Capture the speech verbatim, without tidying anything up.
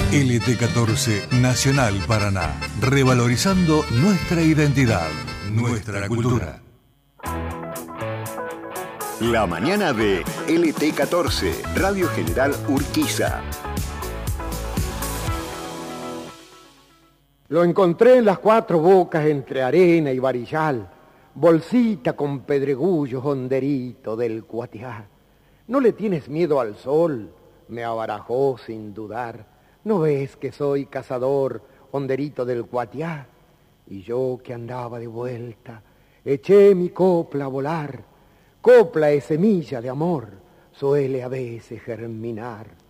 L T catorce Nacional Paraná, revalorizando nuestra identidad, nuestra cultura. La mañana de L T catorce, Radio General Urquiza. Lo encontré en las cuatro bocas entre arena y varillal, bolsita con pedregullos, honderito del Cuatiá. ¿No le tienes miedo al sol?, me abarajó sin dudar. ¿No ves que soy cazador, honderito del Cuatiá? Y yo que andaba de vuelta, eché mi copla a volar. Copla es semilla de amor, suele a veces germinar.